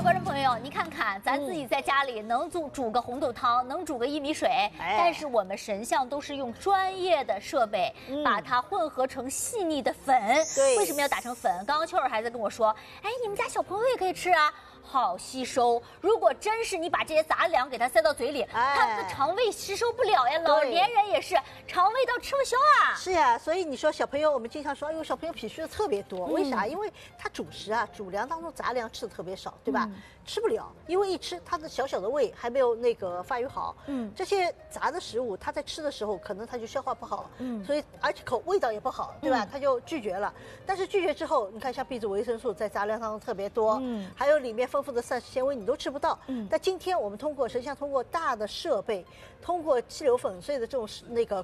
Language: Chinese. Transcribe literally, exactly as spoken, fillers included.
观众朋友，你看看，咱自己在家里能煮煮个红豆汤，能煮个薏米水， 哎、 但是我们神象都是用专业的设备、嗯、把它混合成细腻的粉。 对， 为什么要打成粉？刚刚秋儿还在跟我说，哎，你们家小朋友也可以吃啊。好吸收，如果真是你把这些杂粮给它塞到嘴里，哎、它的肠胃吸收不了呀。老年人也是，肠胃道吃不消啊。 是呀，所以你说小朋友，我们经常说，哎呦，小朋友脾虚的特别多，嗯、为啥？因为他主食啊，主粮当中杂粮吃的特别少，对吧？嗯、吃不了，因为一吃他的小小的胃还没有那个发育好，嗯，这些杂的食物他在吃的时候，可能他就消化不好，嗯，所以而且口味道也不好，对吧？嗯、他就拒绝了。但是拒绝之后，你看像 B 族维生素在杂粮当中特别多，嗯，还有里面丰富的膳食纤维你都吃不到。嗯，但今天我们通过神像通过大的设备，通过气流粉碎的这种那个